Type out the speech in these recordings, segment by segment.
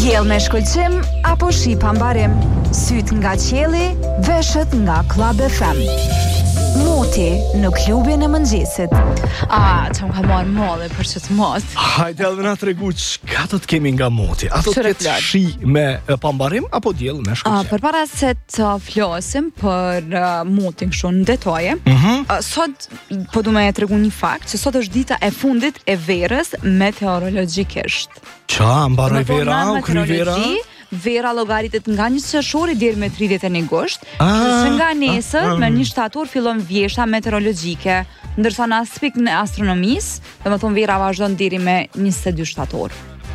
Diell me shkëlqim apo shi pambarim, syt nga qielli, veshët nga Club FM. Moti në klubin e mëngjesit. Që më ka marrë molle për që të mot. Hajde edhe na tregu çka do të kemi nga moti. A do të ketë shi me pambarim apo diell me shkëlqim? Përpara se të flasim për motin kështu në detaje, sot po du me tregu një fakt, që sot është dita e fundit e verës meteorologjikisht. Qa, mbaroj vera, u kry vera? Vera llogaritet nga 1 qershori deri me 31 gusht, që nga nesër me 1 shtator fillon vjeshta meteorologjike, ndërsa në aspektin e astronomisë, domethënë vera vazhdon deri me 22 shtator.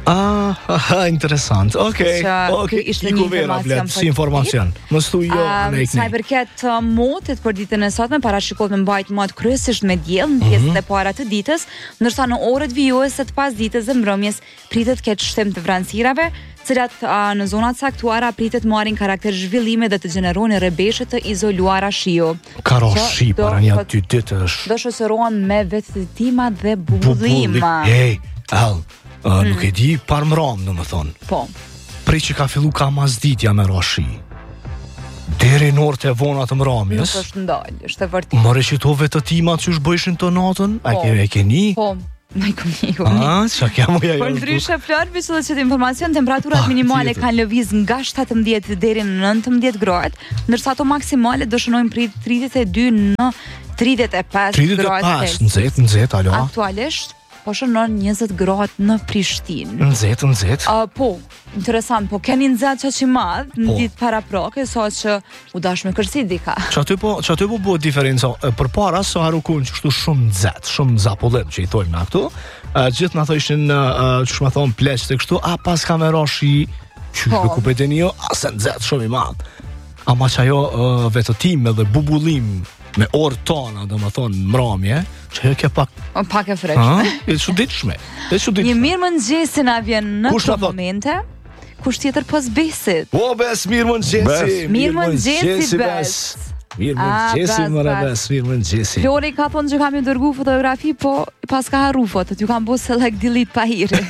Interesant. Okej. Iku vera blet, si informacion. Mos thuaj jo në sa i përket motit për ditën e sotme, parashikohet me mbajt mot kryesisht me diell në pjesën e parë të ditës, ndërsa në orët vijuese të pasdites dhe mbrëmjes pritet ketë shtim të vranësirave, cilat në zonat saktuara pritet marrin karakter zhvillime dhe të gjenerojnë rrebeshe të izoluara shiu. Ka shi para një 2 ditësh. Do shoqërohen me vetëtima dhe bubullima. Hey, nuk e di parmram, domethënë. Po. Prej që ka fillu ka mazditja me rashi. Deri në orët e vona të mramjes. Nuk është ndalë, është e vërtetë. Më recitove të timat që bëjshin të natën? E keni? Po. Qa kja muja jo. Por ndryshe Flor, biçullet që të informacion, temperaturat minimale kanë lëviz nga 17 deri në 19 gradë, ndërsa ato maksimale do shënojnë prit 32 në 35 gradë. 35, nxet, alo. Aktualisht po shënon 20 gradë në Prishtinë. Nxet. Po, interesant, po keni nxet që madh në ditë paraprake, sa që u dash me kërcit dika. Çaty po bëhet diferenca. Përpara sa harukun që kështu shumë nxet, shumë zapollim që i thojmë na këtu. Gjithë na thoshin ç'sh më thon pleq se kështu, pas ka me rashi, çu ku bëdeni jo, asë nxet shumë i madh. Ama çajo vetëtim edhe bubullim me orë tona, do më thonë, mramje, që ke pak e freskshme. E çuditshme. Një mirë mëngjesi na vjen në këtë momente. Kush tjetër pos Besit? O, Bes, mirë mëngjesi. Mirë mëngjesi, Bes. Mirë mëngjesi. Flori ka thonë që kam ju dërgu fotografi, po pas ka harru fotot, ju kam bo select delete pa hiri.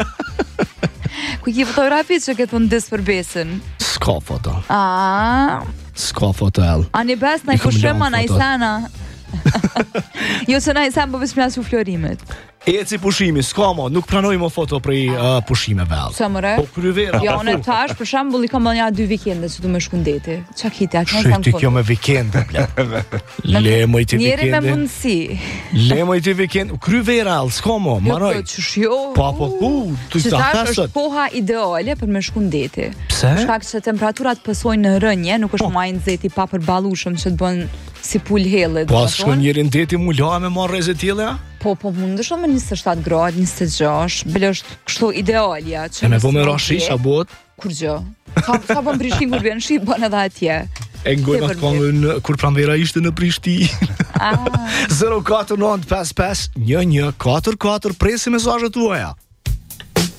Ku ki fotografi që ke thonë dis për Besin? Ska foto. Ska foto el. Ani Bes, na i pushema na i sana. Jo që na i sana, po vësë plasë u florimit. Eci pushimi, s'ka mo, nuk pranoj më foto prej pushime vel. Sa mëre? Po kryvera. Jo, në tash, për shembull, i kam bërë 2 vikende që du me shkundeti. Qa kitja, kënë sa në Shyti kjo me vikende. Le më i ti vikende. Njeri me mundësi. Le më i ti vikende. Kryvera, s'ka mo, maroj. Jo, qësh jo. Po, tu i ta është poha ideale për me shkundeti. Pse? Shkak që temperaturat pësojnë në rënje, nuk është majnë zeti pa përballushëm që të bën si pul hellet. Po, shkon njërin deti mu la me marrë reze tjele? Po, mundësh me 27 gradë, 26, bile është kështu idealja. E me po me rashi, sa bot? Kur gjë? Ka bën Prishtinë kur bën shi, bën edhe atje. E ngojnë atë kongën kur pranvera ishte në Prishtinë. 04955 1144, presi mesazhet tuaja.